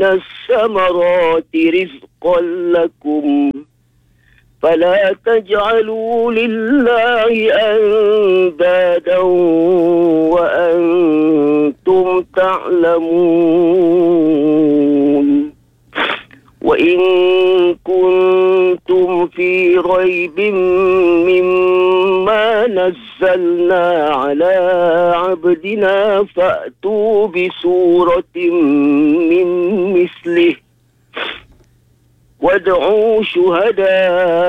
الثمرات رزقا لكم فلا تجعلوا لله أندادا وأنتم تعلمون. وإن كنتم في ريب مما نزلنا على عبدنا فأتوا بسورة من مثله وادعوا شهداء